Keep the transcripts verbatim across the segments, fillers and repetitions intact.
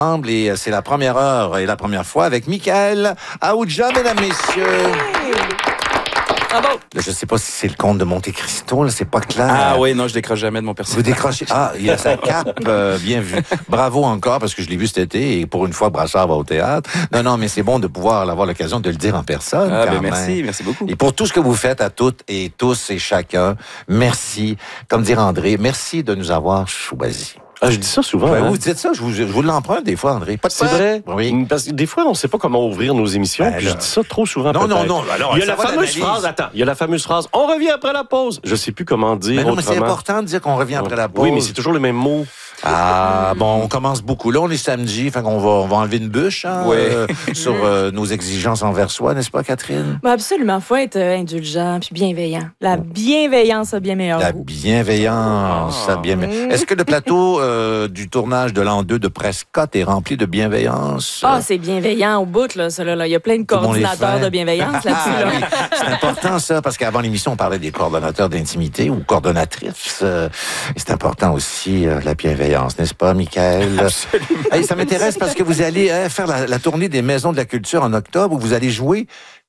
Et c'est la première heure et la première fois avec Michael Aouja, mesdames, messieurs. Bravo. Là, je ne sais pas si c'est le comte de Monte Cristo, là, c'est pas clair. Ah oui, non, je décroche jamais de mon personnage. Vous décrochez. Ah, il a sa cape, euh, bien vu. Bravo encore, parce que je l'ai vu cet été, et pour une fois, Brassard va au théâtre. Non, non, mais c'est bon de pouvoir avoir l'occasion de le dire en personne. Ah, quand ben même. merci, merci beaucoup. Et pour tout ce que vous faites à toutes et tous et chacun, merci. Comme dire André, merci de nous avoir choisis. Ah, je dis ça souvent. Ben, hein? vous dites ça, je vous, je vous l'emprunte des fois, André. Pas de C'est peine. vrai? Oui. Parce que des fois, on ne sait pas comment ouvrir nos émissions, Ben puis là. je dis ça trop souvent. Non, non, peut-être. non. Alors, il y a ça la va, fameuse l'analyse. phrase, attends, il y a la fameuse phrase, on revient après la pause. Je sais plus comment dire Mais non, mais c'est autrement. important de dire qu'on revient après la pause. Oui, mais c'est toujours le même mot. Ah, bon, on commence beaucoup. Là, on est samedi, fait qu'on va, on va enlever une bûche hein, Ouais. euh, sur euh, nos exigences envers soi, n'est-ce pas, Catherine? Ben absolument, faut être euh, indulgent puis bienveillant. La bienveillance a bien meilleur La goût. bienveillance, ça bien. Est-ce que le plateau euh, du tournage de l'an deux de Prescott est rempli de bienveillance? Ah, c'est bienveillant au bout, là, ça, là, là. Il y a plein de Tout le monde les coordinateurs fait. de bienveillance là-dessus, Ah, là. oui. C'est important, ça, parce qu'avant l'émission, on parlait des coordonnateurs d'intimité ou coordonnatrices. Euh, et c'est important aussi, euh, la bienveillance, n'est-ce pas, Michael? Hey, ça m'intéresse parce que vous allez hein, faire la, la tournée des Maisons de la Culture en octobre où vous allez jouer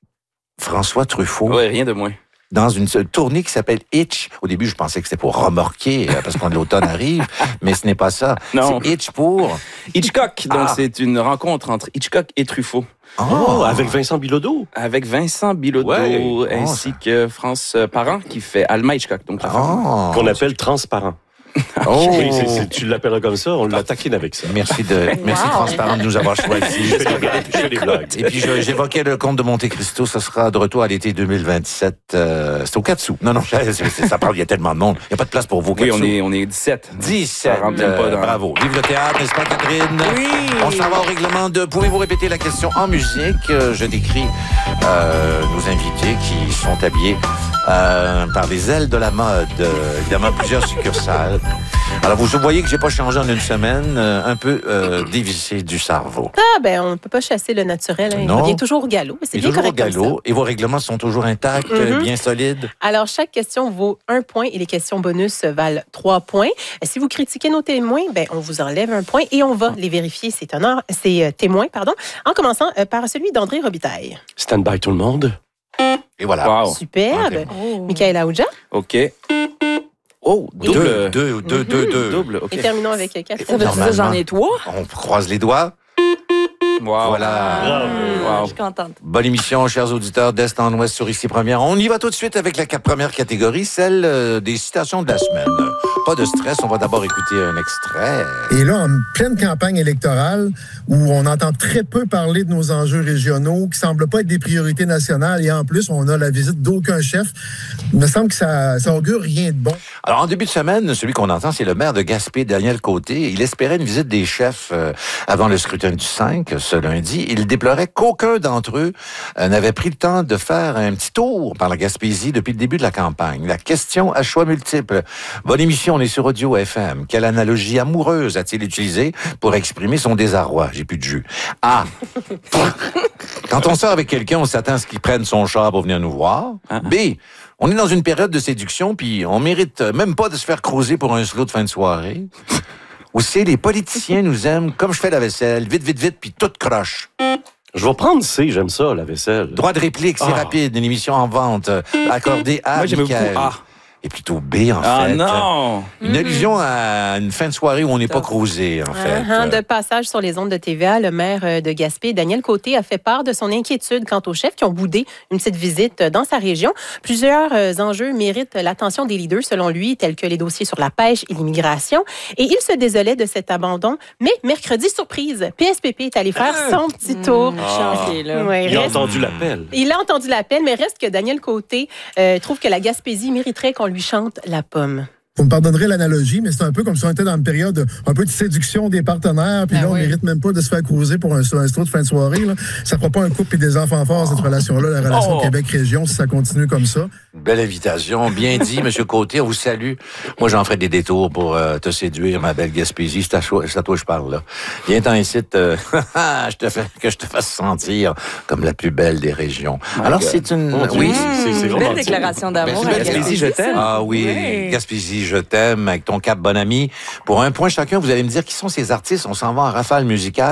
François Truffaut. Oui, rien de moins. Dans une seule tournée qui s'appelle Hitch. Au début, je pensais que c'était pour remorquer, euh, parce que l'automne arrive, mais ce n'est pas ça. Non. C'est Hitch pour... Hitchcock, donc Ah. c'est une rencontre entre Hitchcock et Truffaut. Oh, avec Vincent Bilodeau. Avec Vincent Bilodeau, Ouais. ainsi que France Parent, qui fait Alma Hitchcock. Donc la femme. Oh. Qu'on appelle transparent. Oh. Oui, c'est- c'est- tu l'appelleras comme ça, on l'a taquine avec ça. Merci de, merci Transparent de nous avoir choisis. Je fais des blagues, je fais des blagues. Et puis, je- j'évoquais le comte de Monte Cristo, ce sera de retour à l'été deux mille vingt-sept. Euh, c'est au quatre sous. Non, non, c'est- c'est- ça parle, il y a tellement de monde. Il n'y a pas de place pour vous, Oui, quatre on sous. est, on est dix-sept. dix-sept. Ça rentre même pas dans- Bravo. Vive le théâtre, n'est-ce pas, Catherine? Oui. On s'en va au règlement de... Pouvez-vous répéter la question en musique? Euh, Je décris euh, nos invités qui sont habillés euh, par les ailes de la mode. Euh, évidemment, plusieurs succursales. Alors, vous voyez que j'ai pas changé en une semaine, euh, un peu euh, dévissé du cerveau. Ah, ben, on ne peut pas chasser le naturel. Hein. Il Non. revient toujours au galop. C'est Et bien toujours au correct comme galop. Et vos règlements sont toujours intacts, Mhm. bien solides. ça. Alors, chaque question vaut un point et les questions bonus valent trois points. Si vous critiquez nos témoins, ben, on vous enlève un point et on va les vérifier, ces, teneurs, ces euh, témoins, pardon, en commençant euh, par celui d'André Robitaille. Stand by tout le monde. Et voilà. Wow. Superbe. Ok. Oh. Michael Aouja. OK. Oh, double. Deux, deux, deux, deux, deux. Double, OK. Et terminons avec Ça Catherine. veut dire que Normalement. j'en ai trois? On croise les doigts. Wow. Voilà. Bravo. Wow. Je suis contente. Bonne émission, chers auditeurs d'Est en Ouest sur Ici Première. On y va tout de suite avec la première catégorie, celle euh, des citations de la semaine. Pas de stress, on va d'abord écouter un extrait. Et là, en pleine campagne électorale, où on entend très peu parler de nos enjeux régionaux, qui semblent pas être des priorités nationales, et en plus, on a la visite d'aucun chef, il me semble que ça, ça augure rien de bon. Alors, en début de semaine, celui qu'on entend, c'est le maire de Gaspé, Daniel Côté. Il espérait une visite des chefs euh, avant le scrutin du cinq, ce lundi. Il déplorait qu'aucun d'entre eux euh, n'avait pris le temps de faire un petit tour par la Gaspésie depuis le début de la campagne. La question à choix multiples. Bonne émission, on est sur Audio F M. Quelle analogie amoureuse a-t-il utilisée pour exprimer son désarroi? J'ai plus de jus. A. Quand on sort avec quelqu'un, on s'attend à ce qu'il prenne son char pour venir nous voir. B. On est dans une période de séduction, puis on mérite même pas de se faire creuser pour un slow de fin de soirée. Ou c'est les politiciens nous aiment comme je fais la vaisselle, vite, vite, vite, puis tout croche. Je vais prendre C, j'aime ça, la vaisselle. Droit de réplique, c'est Ah. rapide, une émission en vente, euh, accordée à Moi, j'aimais beaucoup Michael. A. Et plutôt B, en Ah fait. non! Une allusion à une fin de soirée où on n'est pas croisé, en fait. Uh-huh. De passage sur les ondes de T V A, le maire euh, de Gaspé, Daniel Côté, a fait part de son inquiétude quant aux chefs qui ont boudé une petite visite euh, dans sa région. Plusieurs euh, enjeux méritent l'attention des leaders, selon lui, tels que les dossiers sur la pêche et l'immigration. Et il se désolait de cet abandon. Mais mercredi, surprise, P S P P est allé faire son petit tour. Mmh, chantier, là. Ouais, Il a reste- entendu l'appel. Il a entendu l'appel, mais reste que Daniel Côté euh, trouve que la Gaspésie mériterait qu'on lui chante la pomme. Vous me pardonnerez l'analogie, mais c'est un peu comme si on était dans une période un peu de séduction des partenaires, puis Ben là, on oui. mérite même pas de se faire cruiser pour un, un slow de fin de soirée. Là. Ça fera pas un couple et des enfants forts, cette relation-là, la relation Oh. Québec-Région, si ça continue comme ça. Belle invitation, bien dit, M. Côté, on vous salue. Moi, j'en ferai des détours pour euh, te séduire, ma belle Gaspésie. C'est à, cho- c'est à toi que je parle, là. Viens-t'en ici, euh, je te fais, que je te fasse sentir comme la plus belle des régions. Alors, God. c'est une... Mon Dieu, oui, c'est- c'est Mmh, vraiment belle déclaration Ben, d'amour. c'est à belle Gaspésie, je Gaspésie, t'aime. ça. Ah oui, Ouais. Gaspésie, Baby, Je t'aime, avec Ton Cap Bon Ami. Pour un point chacun, vous allez me dire qui sont ces artistes. On s'en va en rafale musicale.